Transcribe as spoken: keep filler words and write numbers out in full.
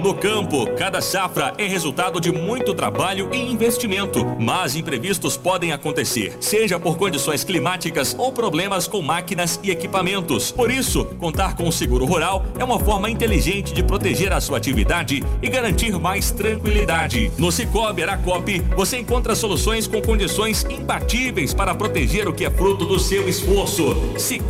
No campo, cada safra é resultado de muito trabalho e investimento, mas imprevistos podem acontecer, seja por condições climáticas ou problemas com máquinas e equipamentos. Por isso, contar com o seguro rural é uma forma inteligente de proteger a sua atividade e garantir mais tranquilidade. No Cicobi Aracop, você encontra soluções com condições imbatíveis para proteger o que é fruto do seu esforço. Cicobi